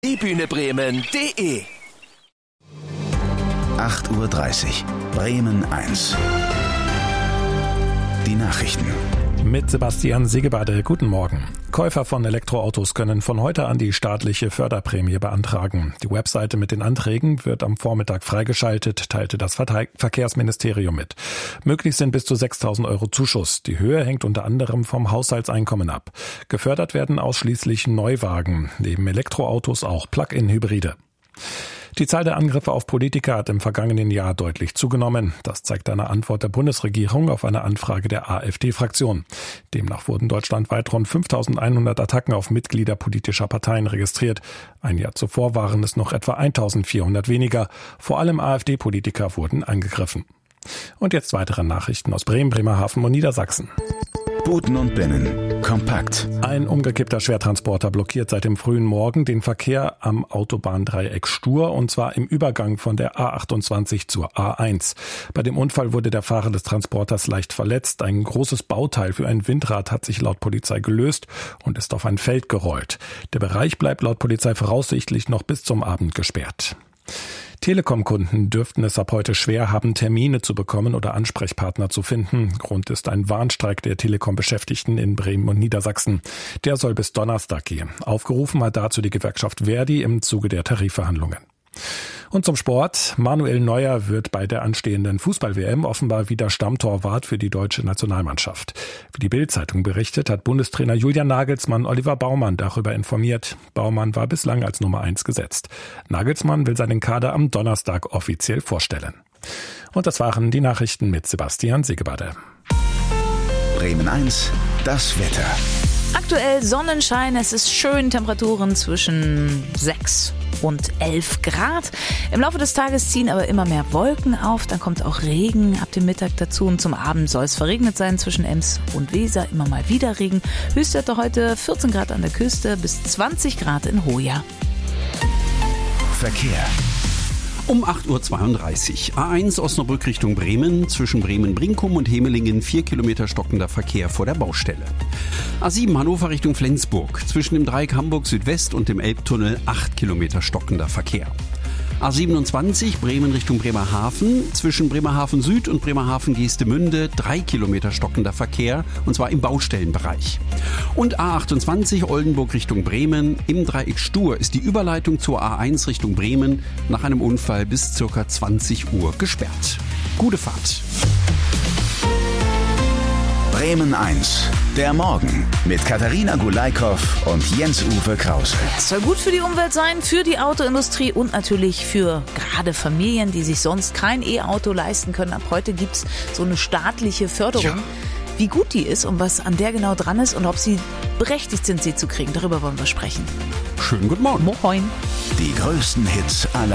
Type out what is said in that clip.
Die-Bühne-Bremen.de 8:30 Uhr, Bremen 1. Die Nachrichten. Mit Sebastian Segebade, guten Morgen. Käufer von Elektroautos können von heute an die staatliche Förderprämie beantragen. Die Webseite mit den Anträgen wird am Vormittag freigeschaltet, teilte das Verkehrsministerium mit. Möglich sind bis zu 6.000 € Zuschuss. Die Höhe hängt unter anderem vom Haushaltseinkommen ab. Gefördert werden ausschließlich Neuwagen, neben Elektroautos auch Plug-in-Hybride. Die Zahl der Angriffe auf Politiker hat im vergangenen Jahr deutlich zugenommen. Das zeigt eine Antwort der Bundesregierung auf eine Anfrage der AfD-Fraktion. Demnach wurden deutschlandweit rund 5.100 Attacken auf Mitglieder politischer Parteien registriert. Ein Jahr zuvor waren es noch etwa 1.400 weniger. Vor allem AfD-Politiker wurden angegriffen. Und jetzt weitere Nachrichten aus Bremen, Bremerhaven und Niedersachsen. Buten und Binnen. Kompakt. Ein umgekippter Schwertransporter blockiert seit dem frühen Morgen den Verkehr am Autobahndreieck Stur, und zwar im Übergang von der A28 zur A1. Bei dem Unfall wurde der Fahrer des Transporters leicht verletzt. Ein großes Bauteil für ein Windrad hat sich laut Polizei gelöst und ist auf ein Feld gerollt. Der Bereich bleibt laut Polizei voraussichtlich noch bis zum Abend gesperrt. Telekom-Kunden dürften es ab heute schwer haben, Termine zu bekommen oder Ansprechpartner zu finden. Grund ist ein Warnstreik der Telekom-Beschäftigten in Bremen und Niedersachsen. Der soll bis Donnerstag gehen. Aufgerufen hat dazu die Gewerkschaft Verdi im Zuge der Tarifverhandlungen. Und zum Sport. Manuel Neuer wird bei der anstehenden Fußball-WM offenbar wieder Stammtorwart für die deutsche Nationalmannschaft. Wie die Bild-Zeitung berichtet, hat Bundestrainer Julian Nagelsmann Oliver Baumann darüber informiert. Baumann war bislang als Nummer 1 gesetzt. Nagelsmann will seinen Kader am Donnerstag offiziell vorstellen. Und das waren die Nachrichten mit Sebastian Segebade. Bremen 1, das Wetter. Aktuell Sonnenschein, es ist schön, Temperaturen zwischen 6 und 11 Grad. Im Laufe des Tages ziehen aber immer mehr Wolken auf, dann kommt auch Regen ab dem Mittag dazu und zum Abend soll es verregnet sein zwischen Ems und Weser, immer mal wieder Regen. Höchstwerte heute 14 Grad an der Küste bis 20 Grad in Hoya. Verkehr. Um 8:32 Uhr. A1 Osnabrück Richtung Bremen. Zwischen Bremen-Brinkum und Hemelingen 4 Kilometer stockender Verkehr vor der Baustelle. A7 Hannover Richtung Flensburg. Zwischen dem Dreieck Hamburg Südwest und dem Elbtunnel 8 Kilometer stockender Verkehr. A27 Bremen Richtung Bremerhaven. Zwischen Bremerhaven Süd und Bremerhaven Geestemünde 3 Kilometer stockender Verkehr, und zwar im Baustellenbereich. Und A28 Oldenburg Richtung Bremen. Im Dreieck Stur ist die Überleitung zur A1 Richtung Bremen nach einem Unfall bis ca. 20 Uhr gesperrt. Gute Fahrt. Bremen 1, der Morgen mit Katharina Gulaikow und Jens-Uwe Krause. Es soll gut für die Umwelt sein, für die Autoindustrie und natürlich für gerade Familien, die sich sonst kein E-Auto leisten können. Ab heute gibt es so eine staatliche Förderung. Ja. Wie gut die ist und was an der genau dran ist und ob sie berechtigt sind, sie zu kriegen, darüber wollen wir sprechen. Schönen guten Morgen. Moin. Die größten Hits aller